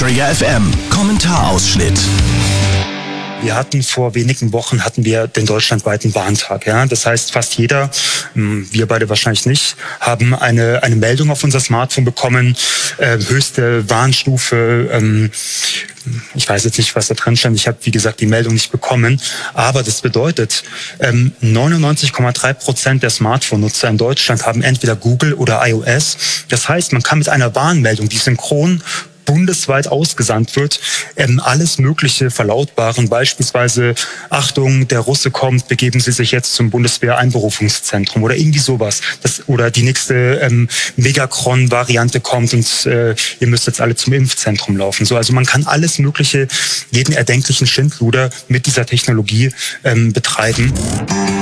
Trigger FM Kommentarausschnitt. Wir hatten vor wenigen Wochen den deutschlandweiten Warntag. Ja? Das heißt, fast jeder, wir beide wahrscheinlich nicht, haben eine Meldung auf unser Smartphone bekommen, höchste Warnstufe. Ich weiß jetzt nicht, was da drin stand. Ich habe, wie gesagt, die Meldung nicht bekommen. Aber das bedeutet, 99,3% der Smartphone-Nutzer in Deutschland haben entweder Google oder iOS. Das heißt, man kann mit einer Warnmeldung, die synchron bundesweit ausgesandt wird, alles Mögliche verlautbaren. Beispielsweise, Achtung, der Russe kommt, begeben Sie sich jetzt zum Bundeswehr-Einberufungszentrum oder irgendwie sowas. Oder die nächste Megacron-Variante kommt und ihr müsst jetzt alle zum Impfzentrum laufen. So, also man kann alles Mögliche, jeden erdenklichen Schindluder mit dieser Technologie betreiben.